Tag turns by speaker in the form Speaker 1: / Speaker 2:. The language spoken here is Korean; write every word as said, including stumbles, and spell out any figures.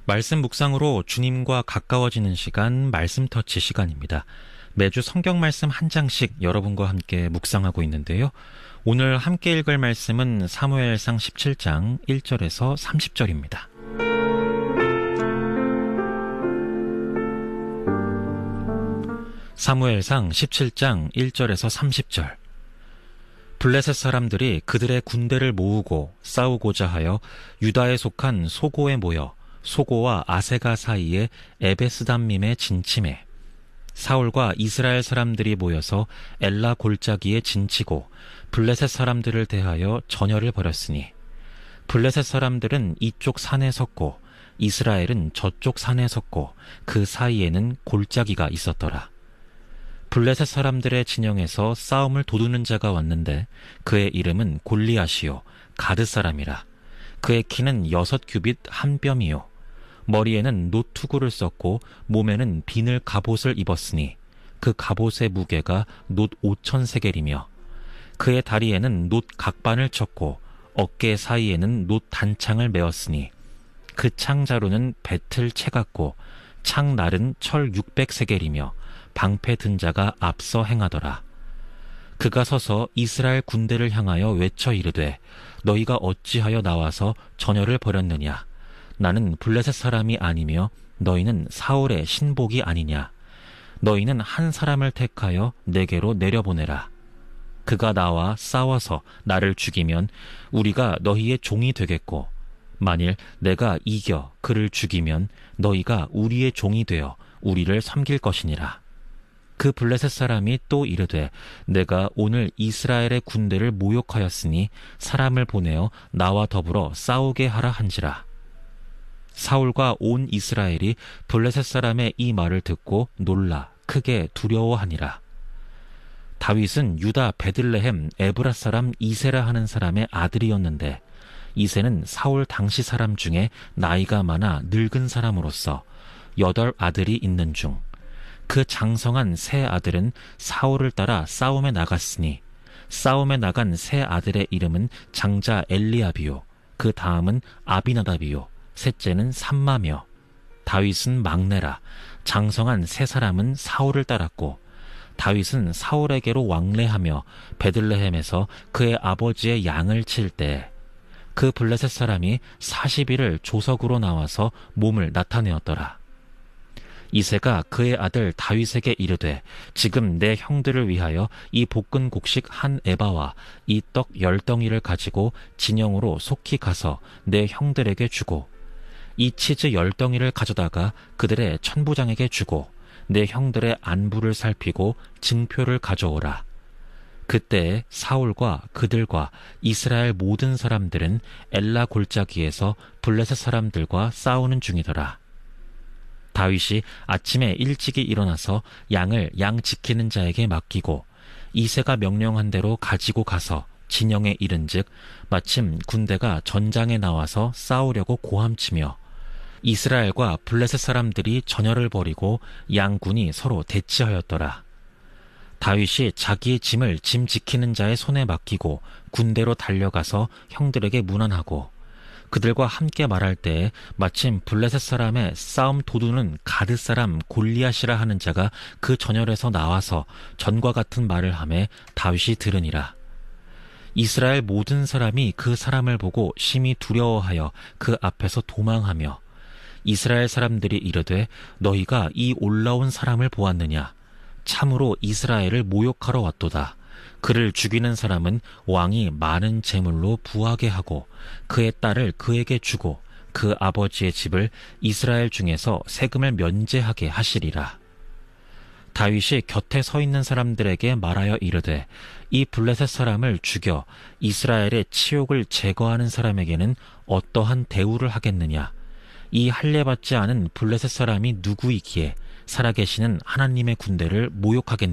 Speaker 1: 말씀 묵상으로 주님과 가까워지는 시간, 말씀 터치 시간입니다. 매주 성경 말씀 한 장씩 여러분과 함께 묵상하고 있는데요. 오늘 함께 읽을 말씀은 사무엘상 십칠 장 일 절에서 삼십 절입니다. 사무엘상 십칠 장 일 절에서 삼십 절. 블레셋 사람들이 그들의 군대를 모으고 싸우고자 하여 유다에 속한 소고에 모여 소고와 아세가 사이에 에베스담밈에 진침해 사울과 이스라엘 사람들이 모여서 엘라 골짜기에 진치고 블레셋 사람들을 대하여 전열을 벌였으니 블레셋 사람들은 이쪽 산에 섰고 이스라엘은 저쪽 산에 섰고 그 사이에는 골짜기가 있었더라. 블레셋 사람들의 진영에서 싸움을 도두는 자가 왔는데 그의 이름은 골리앗이요 가드 사람이라. 그의 키는 여섯 규빗 한 뼘이요 머리에는 놋투구를 썼고 몸에는 비늘 갑옷을 입었으니 그 갑옷의 무게가 놋 오천 세겔이며 그의 다리에는 놋 각반을 쳤고 어깨 사이에는 놋 단창을 메었으니 그 창자루는 배틀 채 같고 창날은 철 육백 세겔이며 방패 든 자가 앞서 행하더라. 그가 서서 이스라엘 군대를 향하여 외쳐 이르되 너희가 어찌하여 나와서 전열을 벌였느냐. 나는 블레셋 사람이 아니며 너희는 사울의 신복이 아니냐. 너희는 한 사람을 택하여 내게로 내려보내라. 그가 나와 싸워서 나를 죽이면 우리가 너희의 종이 되겠고 만일 내가 이겨 그를 죽이면 너희가 우리의 종이 되어 우리를 섬길 것이니라. 그 블레셋 사람이 또 이르되 내가 오늘 이스라엘의 군대를 모욕하였으니 사람을 보내어 나와 더불어 싸우게 하라 한지라. 사울과 온 이스라엘이 블레셋 사람의 이 말을 듣고 놀라 크게 두려워하니라. 다윗은 유다 베들레헴 에브라 사람 이세라 하는 사람의 아들이었는데 이세는 사울 당시 사람 중에 나이가 많아 늙은 사람으로서 여덟 아들이 있는 중 그 장성한 세 아들은 사울을 따라 싸움에 나갔으니 싸움에 나간 세 아들의 이름은 장자 엘리압이요 그 다음은 아비나답이요 셋째는 삼마며 다윗은 막내라. 장성한 세 사람은 사울을 따랐고 다윗은 사울에게로 왕래하며 베들레헴에서 그의 아버지의 양을 칠 때 그 블레셋 사람이 사십 일을 조석으로 나와서 몸을 나타내었더라. 이새가 그의 아들 다윗에게 이르되 지금 내 형들을 위하여 이 볶은 곡식 한 에바와 이 떡 열 덩이를 가지고 진영으로 속히 가서 내 형들에게 주고 이 치즈 열 덩이를 가져다가 그들의 천부장에게 주고 내 형들의 안부를 살피고 증표를 가져오라. 그때 사울과 그들과 이스라엘 모든 사람들은 엘라 골짜기에서 블레셋 사람들과 싸우는 중이더라. 다윗이 아침에 일찍이 일어나서 양을 양 지키는 자에게 맡기고 이새가 명령한 대로 가지고 가서 진영에 이른즉 마침 군대가 전장에 나와서 싸우려고 고함치며 이스라엘과 블레셋 사람들이 전열을 벌이고 양군이 서로 대치하였더라. 다윗이 자기의 짐을 짐 지키는 자의 손에 맡기고 군대로 달려가서 형들에게 문안하고 그들과 함께 말할 때에 마침 블레셋 사람의 싸움 도두는 가드 사람 골리앗이라 하는 자가 그 전열에서 나와서 전과 같은 말을 하매 다윗이 들으니라. 이스라엘 모든 사람이 그 사람을 보고 심히 두려워하여 그 앞에서 도망하며 이스라엘 사람들이 이르되 너희가 이 올라온 사람을 보았느냐. 참으로 이스라엘을 모욕하러 왔도다. 그를 죽이는 사람은 왕이 많은 재물로 부하게 하고 그의 딸을 그에게 주고 그 아버지의 집을 이스라엘 중에서 세금을 면제하게 하시리라. 다윗이 곁에 서 있는 사람들에게 말하여 이르되 이 블레셋 사람을 죽여 이스라엘의 치욕을 제거하는 사람에게는 어떠한 대우를 하겠느냐. 이 할례받지 않은 블레셋 사람이 누구이기에 살아계시는 하나님의 군대를 모욕하겠느냐.